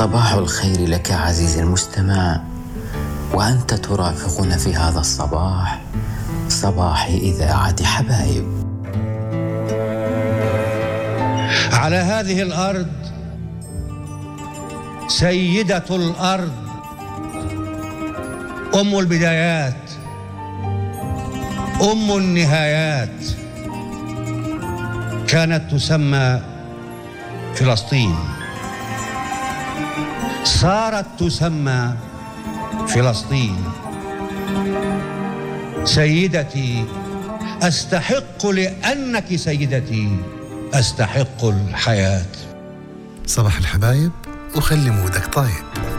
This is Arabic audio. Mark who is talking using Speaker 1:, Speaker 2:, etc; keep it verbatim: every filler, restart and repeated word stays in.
Speaker 1: صباح الخير لك عزيزي المستمع، وأنت ترافقنا في هذا الصباح، صباح إذاعة حبايب.
Speaker 2: على هذه الأرض سيدة الأرض، أم البدايات، أم النهايات، كانت تسمى فلسطين، صارت تسمى فلسطين. سيدتي أستحق لأنك سيدتي، أستحق الحياة.
Speaker 3: صباح الحبايب وخلي مودك طايب.